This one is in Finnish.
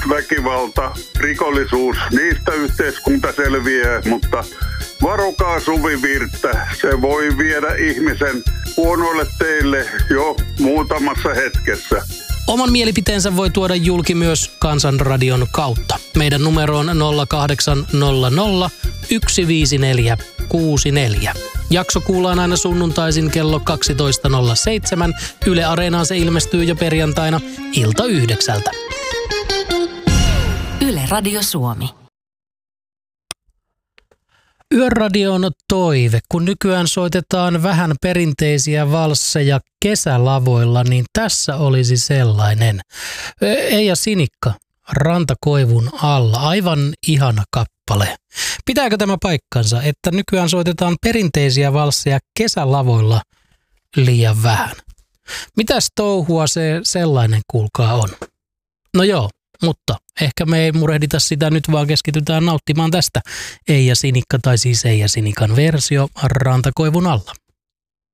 väkivalta, rikollisuus, niistä yhteiskunta selviää, mutta varokaa suvivirttä. Se voi viedä ihmisen huonoille teille jo muutamassa hetkessä. Oman mielipiteensä voi tuoda julki myös Kansanradion kautta. Meidän numero on 0800 154 64. Jakso kuullaan aina sunnuntaisin kello 12.07. Yle Areenaan se ilmestyy jo perjantaina ilta 9. Yle Radio Suomi. Yöradion toive, kun nykyään soitetaan vähän perinteisiä valsseja kesälavoilla, niin tässä olisi sellainen. Eija Sinikka, Rantakoivun alla, aivan ihana kappale. Pitääkö tämä paikkansa, että nykyään soitetaan perinteisiä valsseja kesälavoilla liian vähän? Mitäs touhua se sellainen kuulkaa on? No joo. Mutta ehkä me ei murehdita sitä nyt, vaan keskitytään nauttimaan tästä Eija Sinikka, tai siis Eija Sinikan versio Rantakoivun alla.